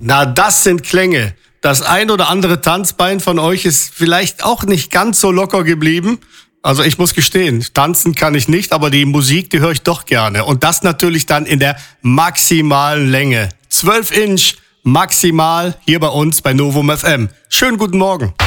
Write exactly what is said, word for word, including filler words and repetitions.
Na, das sind Klänge. Das ein oder andere Tanzbein von euch ist vielleicht auch nicht ganz so locker geblieben. Also ich muss gestehen, tanzen kann ich nicht, aber die Musik, die höre ich doch gerne. Und das natürlich dann in der maximalen Länge. zwölf Inch maximal hier bei uns bei Novum F M. Schönen guten Morgen.